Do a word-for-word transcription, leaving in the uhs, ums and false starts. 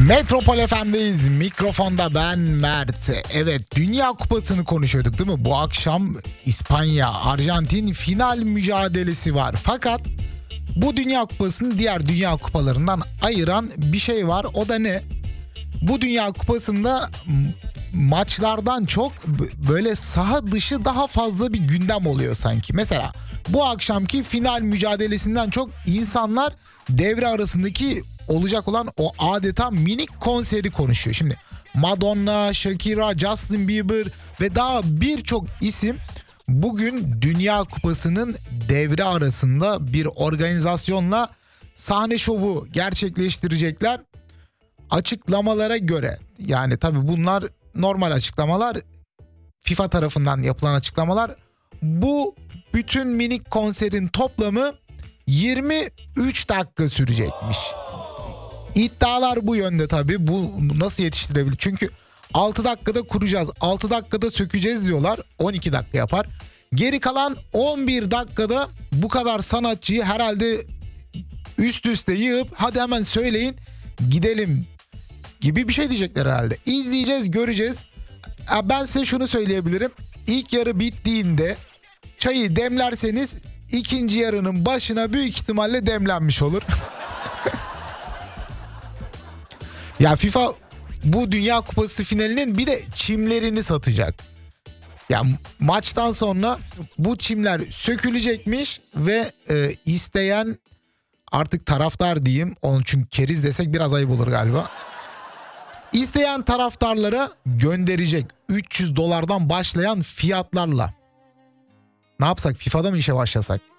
Metropol F M'deyiz. Mikrofonda ben Mert. Evet, Dünya Kupası'nı konuşuyorduk değil mi? Bu akşam İspanya, Arjantin final mücadelesi var. Fakat bu Dünya Kupası'nı diğer Dünya Kupalarından ayıran bir şey var. O da ne? Bu Dünya Kupası'nda maçlardan çok böyle saha dışı daha fazla bir gündem oluyor sanki. Mesela bu akşamki final mücadelesinden çok insanlar devre arasındaki olacak olan o adeta minik konseri konuşuyor. Şimdi Madonna, Shakira, Justin Bieber ve daha birçok isim bugün Dünya Kupası'nın devre arasında bir organizasyonla sahne şovu gerçekleştirecekler. Açıklamalara göre, yani tabii bunlar normal açıklamalar, FIFA tarafından yapılan açıklamalar, bu bütün minik konserin toplamı yirmi üç dakika sürecekmiş. İddialar bu yönde tabii. Bu nasıl yetiştirebilir? Çünkü altı dakikada kuracağız, altı dakikada sökeceğiz diyorlar. on iki dakika yapar. Geri kalan on bir dakikada bu kadar sanatçıyı herhalde üst üste yığıp hadi hemen söyleyin gidelim gibi bir şey diyecekler herhalde. İzleyeceğiz, göreceğiz. Ben size şunu söyleyebilirim. İlk yarı bittiğinde çayı demlerseniz ikinci yarının başına büyük ihtimalle demlenmiş olur. Ya FIFA bu Dünya Kupası finalinin bir de çimlerini satacak. Ya maçtan sonra bu çimler sökülecekmiş ve e, isteyen artık taraftar diyeyim. Onun çünkü keriz desek biraz ayıp olur galiba. İsteyen taraftarlara gönderecek üç yüz dolardan başlayan fiyatlarla. Ne yapsak? FIFA'da mı işe başlasak?